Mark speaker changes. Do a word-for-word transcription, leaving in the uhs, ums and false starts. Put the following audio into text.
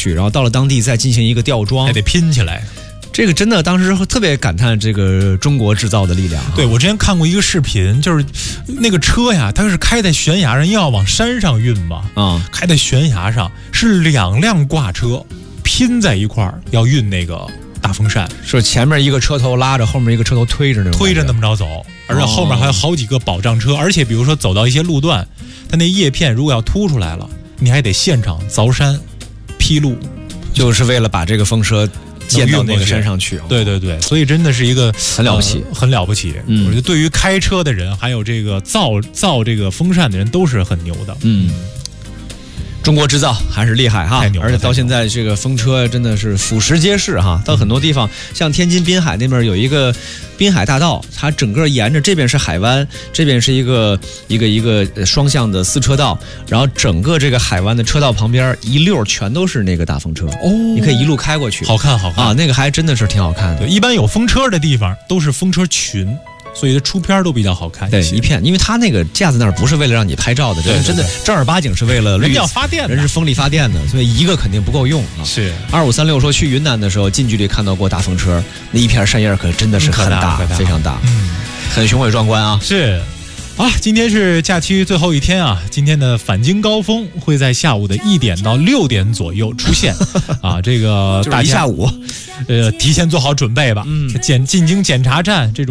Speaker 1: 去，然后到了当地再进行一个吊装，
Speaker 2: 还得拼起来。
Speaker 1: 这个真的当时特别感叹这个中国制造的力量、啊。
Speaker 2: 对，我之前看过一个视频，就是那个车呀，它是开在悬崖上，要往山上运嘛，啊、嗯，开在悬崖上是两辆挂车拼在一块儿，要运那个大风扇，
Speaker 1: 是前面一个车头拉着，后面一个车头推着那种，
Speaker 2: 推着那么着走，而且后面还有好几个保障车，哦、而且比如说走到一些路段，它那叶片如果要凸出来了，你还得现场凿山劈路，
Speaker 1: 就是为了把这个风车建到那个山上去。
Speaker 2: 对对对，所以真的是一个
Speaker 1: 很了不起，
Speaker 2: 呃、很了不起。嗯，我觉得对于开车的人，还有这个造造这个风扇的人，都是很牛的。
Speaker 1: 嗯。中国制造还是厉害哈，
Speaker 2: 太牛了！
Speaker 1: 而且到现在这个风车真的是俯拾皆是哈，到很多地方，像天津滨海那边有一个滨海大道，它整个沿着这边是海湾，这边是一个一个一个双向的四车道，然后整个这个海湾的车道旁边一溜全都是那个大风车哦，你可以一路开过去，
Speaker 2: 好看好看
Speaker 1: 啊，那个还真的是挺好看的。
Speaker 2: 对，一般有风车的地方都是风车群。所以它出片都比较好看，
Speaker 1: 对，一片，因为它那个架子那儿不是为了让你拍照的，
Speaker 2: 对，
Speaker 1: 真的正儿八经是为了
Speaker 2: 人要发电，
Speaker 1: 人是风力发电的，所以一个肯定不够用啊。
Speaker 2: 是
Speaker 1: 二五三六说去云南的时候近距离看到过大风车，那一片山叶可真的是很大，
Speaker 2: 大
Speaker 1: 非常大，嗯，很雄伟壮观啊。
Speaker 2: 是。啊，今天是假期最后一天啊！今天的返京高峰会在下午的一点到六点左右出现，啊，这个大家
Speaker 1: 一下午，
Speaker 2: 呃，提前做好准备吧。嗯，检进京检查站这种。